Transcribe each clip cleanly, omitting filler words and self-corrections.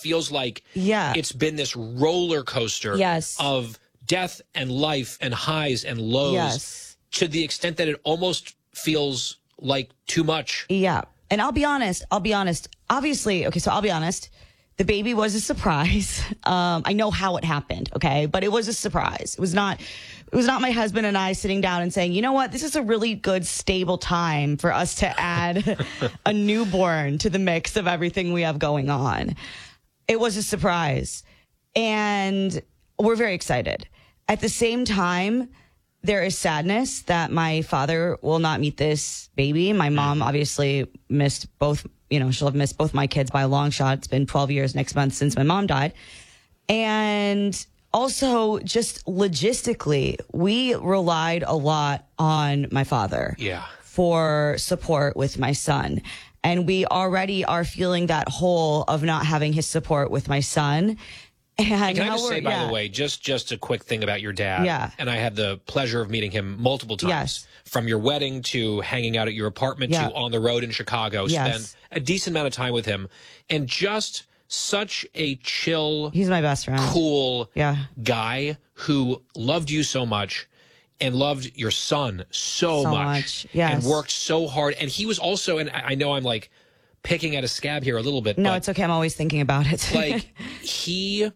feels like Yeah. it's been this roller coaster Yes. of death and life and highs and lows Yes. to the extent that it almost feels like too much. Yeah. And I'll be honest. Obviously, okay, so I'll be honest. The baby was a surprise. I know how it happened, okay? But it was a surprise. It was not my husband and I sitting down and saying, you know what, this is a really good, stable time for us to add a newborn to the mix of everything we have going on. It was a surprise. And we're very excited. At the same time, there is sadness that my father will not meet this baby. My mom obviously missed both, she'll have missed both my kids by a long shot. It's been 12 years next month since my mom died. And also just logistically, we relied a lot on my father for support with my son. And we already are feeling that hole of not having his support with my son. And can I just say, by the way, just a quick thing about your dad? Yeah. And I had the pleasure of meeting him multiple times. Yes. From your wedding to hanging out at your apartment to on the road in Chicago. Yes. Spent a decent amount of time with him. And just such a chill, he's my best friend, cool guy who loved you so much and loved your son so much. Yes. And worked so hard. And he was also, and I know I'm like picking at a scab here a little bit. No, but it's okay. I'm always thinking about it. like he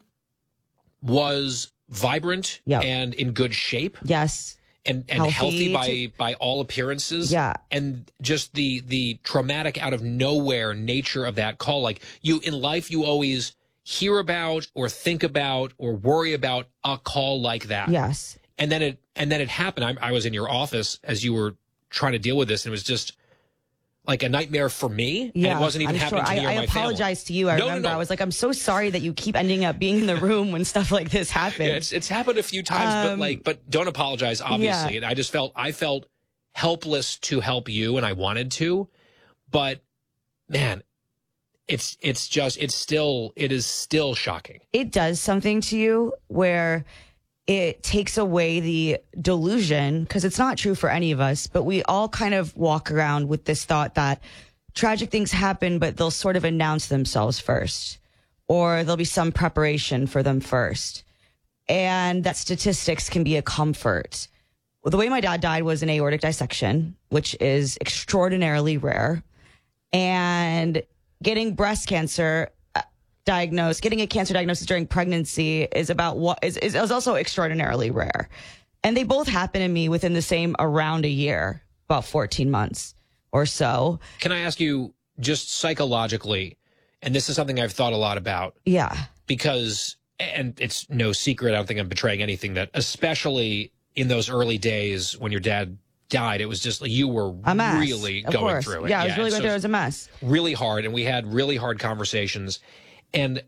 was vibrant and in good shape. Yes. And healthy by all appearances. Yeah. And just the traumatic out of nowhere nature of that call. Like in life, you always hear about or think about or worry about a call like that. Yes. And then it happened. I was in your office as you were trying to deal with this, and it was just like a nightmare for me. Yeah, and it wasn't even happening to me or my family. I apologize to you. I remember I was like, I'm so sorry that you keep ending up being in the room when stuff like this happens. Yeah, it's happened a few times, but don't apologize, obviously. Yeah. And I felt helpless to help you, and I wanted to, but man, it is still shocking. It does something to you where it takes away the delusion, because it's not true for any of us, but we all kind of walk around with this thought that tragic things happen, but they'll sort of announce themselves first, or there'll be some preparation for them first. And that statistics can be a comfort. Well, the way my dad died was an aortic dissection, which is extraordinarily rare. And getting breast cancer getting a cancer diagnosis during pregnancy is also extraordinarily rare. And they both happened to me within the same around a year, about 14 months or so. Can I ask you just psychologically, and this is something I've thought a lot about. Yeah. Because, and it's no secret, I don't think I'm betraying anything, that especially in those early days when your dad died, it was just like you were really going through it. Yeah, I was really going through it. It was a mess. Really hard, and we had really hard conversations. And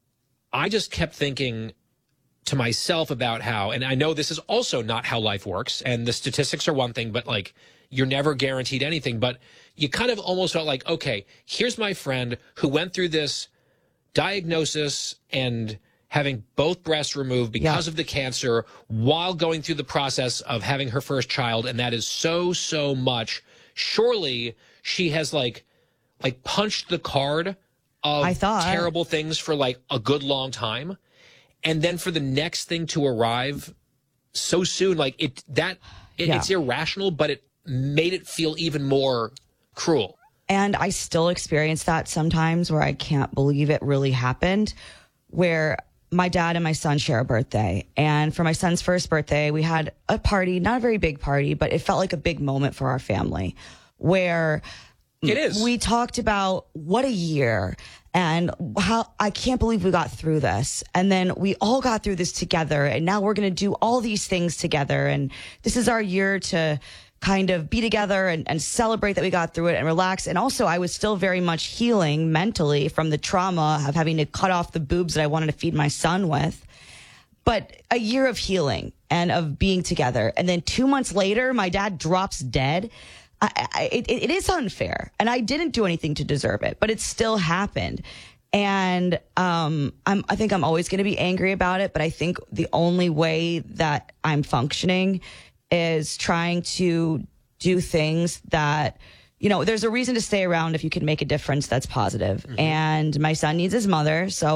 I just kept thinking to myself about how, and I know this is also not how life works, and the statistics are one thing, but like you're never guaranteed anything. But you kind of almost felt like, okay, here's my friend who went through this diagnosis and having both breasts removed because of the cancer while going through the process of having her first child, and that is so much. Surely she has like punched the card of terrible things for like a good long time, and then for the next thing to arrive so soon, like it's irrational, but it made it feel even more cruel. And I still experience that sometimes, where I can't believe it really happened, where my dad and my son share a birthday. And for my son's first birthday, we had a party, not a very big party, but it felt like a big moment for our family, where it is. We talked about what a year and how I can't believe we got through this. And then we all got through this together. And now we're going to do all these things together. And this is our year to kind of be together and celebrate that we got through it and relax. And also, I was still very much healing mentally from the trauma of having to cut off the boobs that I wanted to feed my son with. But a year of healing and of being together. And then 2 months later, my dad drops dead. It is unfair, and I didn't do anything to deserve it, but it still happened. And I think I'm always going to be angry about it, but I think the only way that I'm functioning is trying to do things that, there's a reason to stay around if you can make a difference that's positive. Mm-hmm. And my son needs his mother, so